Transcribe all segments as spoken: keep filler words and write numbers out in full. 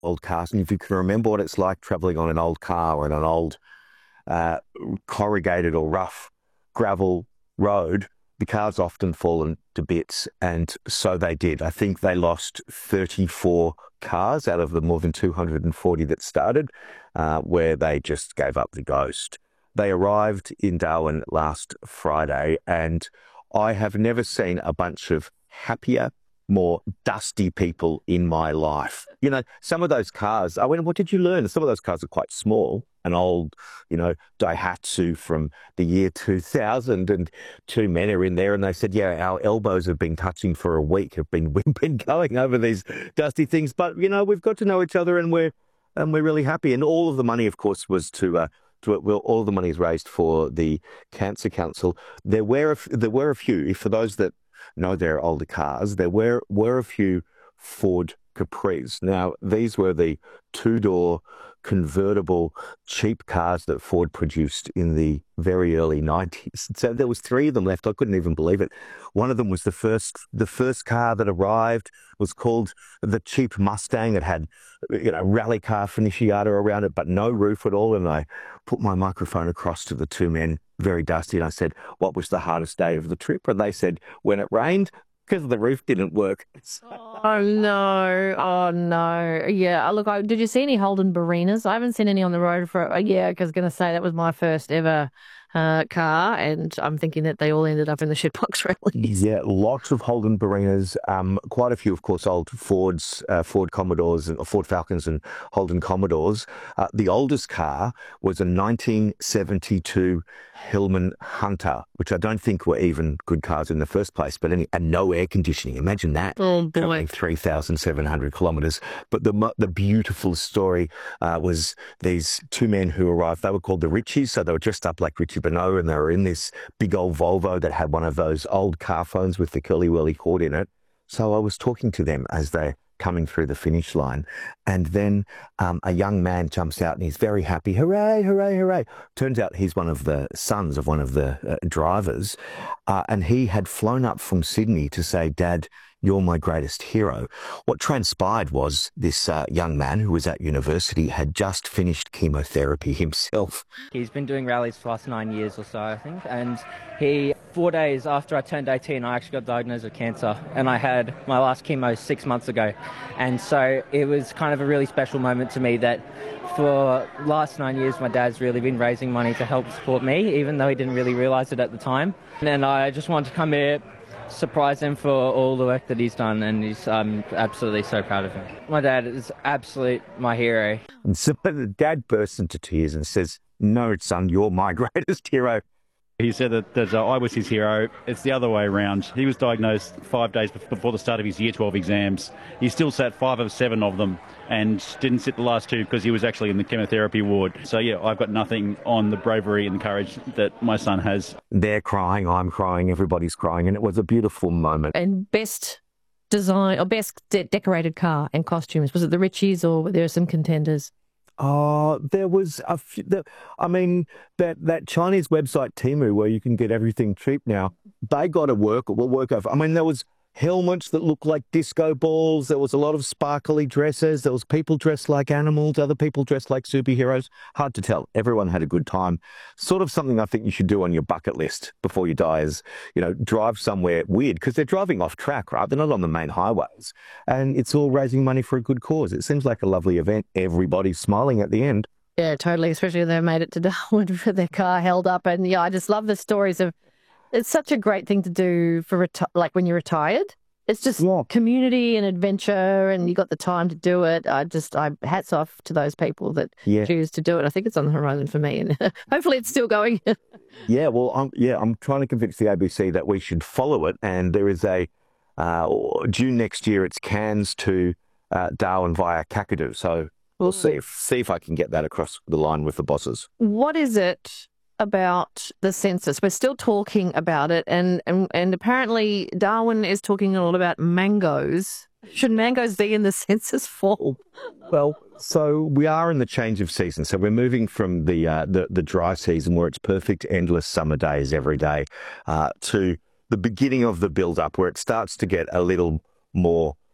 old cars. And if you can remember what it's like traveling on an old car or on an old uh, corrugated or rough gravel road, the cars often fallen to bits, and so they did. I think they lost thirty-four cars out of the more than two hundred forty that started, uh, where they just gave up the ghost. They arrived in Darwin last Friday, and I have never seen a bunch of happier, more dusty people in my life. You know, some of those cars, I went, what did you learn? Some of those cars are quite small. An old, you know, Daihatsu from the year two thousand, and two men are in there and they said, yeah, our elbows have been touching for a week, have been, we've been going over these dusty things. But, you know, we've got to know each other, and we're, and we're really happy. And all of the money, of course, was to, uh, to well, all of the money is raised for the Cancer Council. There were, a, there were a few, for those that know their older cars, there were, were a few Ford Capris. Now, these were the two-door convertible cheap cars that Ford produced in the very early nineties. So there was three of them left. I couldn't even believe it. One of them was the first the first car that arrived, was called the cheap Mustang. It had, you know, rally car finichiata around it, but no roof at all. And I put my microphone across to the two men, very dusty, and I said, what was the hardest day of the trip? And they said, when it rained, because the roof didn't work. Oh, no. Oh, no. Yeah. Look, I, did you see any Holden Barinas? I haven't seen any on the road for a year, because I was going to say that was my first ever uh, car, and I'm thinking that they all ended up in the shitbox rallies. Yeah, lots of Holden Barinas, um, quite a few, of course, old Fords, uh, Ford Commodores, and Ford Falcons and Holden Commodores. Uh, the oldest car was a nineteen seventy-two Hillman Hunter, which I don't think were even good cars in the first place, but any, and no air conditioning. Imagine that. Oh, boy. three thousand seven hundred kilometres. But the the beautiful story uh, was these two men who arrived. They were called the Richies, so they were dressed up like Richie Benaud, and they were in this big old Volvo that had one of those old car phones with the curly-whirly cord in it. So I was talking to them as they're coming through the finish line, and then um, a young man jumps out and he's very happy. Hooray, hooray, hooray. Turns out he's one of the sons of one of the uh, drivers, uh, and he had flown up from Sydney to say, Dad, you're my greatest hero. What transpired was this uh, young man who was at university had just finished chemotherapy himself. He's been doing rallies for the last nine years or so, I think, and he, four days after I turned eighteen, I actually got diagnosed with cancer, and I had my last chemo six months ago. And so it was kind of a really special moment to me that for the last nine years, my dad's really been raising money to help support me, even though he didn't really realise it at the time. And I just wanted to come here, surprise him for all the work that he's done, and he's, I'm absolutely so proud of him. My dad is absolute my hero. And so the dad bursts into tears and says, no, son, you're my greatest hero. He said that, that uh, I was his hero. It's the other way around. He was diagnosed five days before the start of his year twelve exams. He still sat five of seven of them and didn't sit the last two because he was actually in the chemotherapy ward. So, yeah, I've got nothing on the bravery and courage that my son has. They're crying, I'm crying, everybody's crying, and it was a beautiful moment. And best design, or best de- decorated car and costumes, was it the Richies, or were there some contenders? Oh, there was a few, the, I mean, that, that Chinese website Temu, where you can get everything cheap now, they got to work, will work over. I mean, there was helmets that looked like disco balls. There was a lot of sparkly dresses. There was people dressed like animals, other people dressed like superheroes. Hard to tell. Everyone had a good time. Sort of something I think you should do on your bucket list before you die is, you know, drive somewhere weird, because they're driving off track, right? They're not on the main highways. And it's all raising money for a good cause. It seems like a lovely event. Everybody's smiling at the end. Yeah, totally, especially if they made it to Darwin with their car held up. And yeah, I just love the stories of, it's such a great thing to do for reti- like when you're retired. It's just Yeah. community and adventure, and you got the time to do it. I just, I hats off to those people that Yeah. choose to do it. I think it's on the horizon for me, and hopefully it's still going. Yeah, well, I'm, yeah, I'm trying to convince the A B C that we should follow it. And there is a, uh, June next year, it's Cairns to uh, Darwin via Kakadu. So we'll see if, see if I can get that across the line with the bosses. What is it about the census? We're still talking about it, and, and, and apparently Darwin is talking a lot about mangoes. Should mangoes be in the census form? Well, so we are in the change of season. So we're moving from the uh, the, the dry season, where it's perfect, endless summer days every day, uh, to the beginning of the build-up, where it starts to get a little more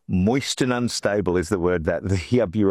Moist and unstable is the word that the Bureau